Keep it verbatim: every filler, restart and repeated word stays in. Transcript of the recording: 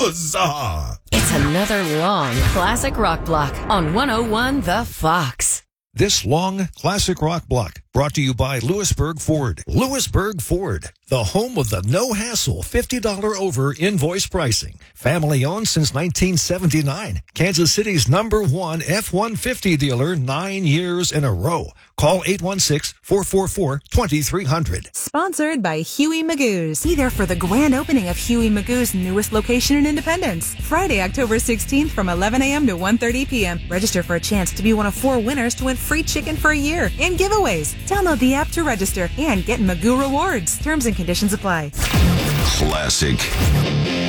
Huzzah! It's another long classic rock block on one oh one The Fox. This long classic rock block brought to you by Lewisburg Ford. Lewisburg Ford, the home of the no-hassle fifty dollars over invoice pricing. Family owned since nineteen seventy-nine. Kansas City's number one F one fifty dealer nine years in a row. Call eight one six, four four four, two three zero zero. Sponsored by Huey Magoo's. Be there for the grand opening of Huey Magoo's newest location in Independence. Friday, October sixteenth from eleven a.m. to one thirty p.m. Register for a chance to be one of four winners to win free chicken for a year and giveaways. Download the app to register and get Magoo rewards. Terms and conditions apply. Classic.